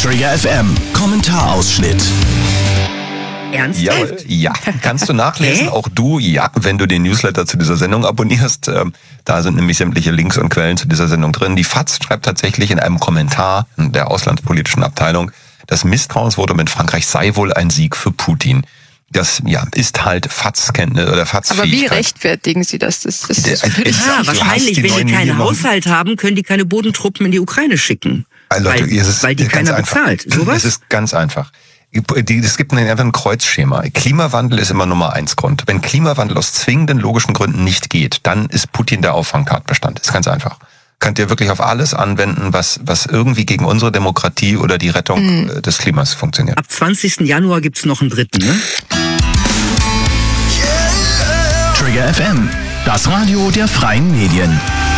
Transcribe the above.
Trigger FM Kommentarausschnitt. Ernsthaft? Ja, kannst du nachlesen, auch du, wenn du den Newsletter zu dieser Sendung abonnierst. Da sind nämlich sämtliche Links und Quellen zu dieser Sendung drin. Die FAZ schreibt tatsächlich in einem Kommentar der auslandspolitischen Abteilung, das Misstrauensvotum in Frankreich sei wohl ein Sieg für Putin. Das ist halt FAZ-Kenntnis oder FAZ-Fähigkeit. Aber wie rechtfertigen Sie das? Das wahrscheinlich, wenn die keinen Haushalt haben, können die keine Bodentruppen in die Ukraine schicken. Leute, weil die keiner bezahlt. Sowas? Es ist ganz einfach. Es gibt einfach ein Kreuzschema. Klimawandel ist immer Nummer 1 Grund. Wenn Klimawandel aus zwingenden logischen Gründen nicht geht, dann ist Putin der Auffangtatbestand. Ist ganz einfach. Könnt ihr wirklich auf alles anwenden, was irgendwie gegen unsere Demokratie oder die Rettung des Klimas funktioniert. Ab 20. Januar gibt's noch einen dritten, ne? Trigger FM, das Radio der freien Medien.